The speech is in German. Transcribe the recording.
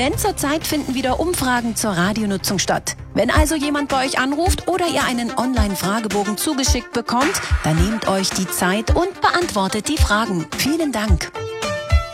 Denn zurzeit finden wieder Umfragen zur Radionutzung statt. Wenn also jemand bei euch anruft oder ihr einen Online-Fragebogen zugeschickt bekommt, dann nehmt euch die Zeit und beantwortet die Fragen. Vielen Dank.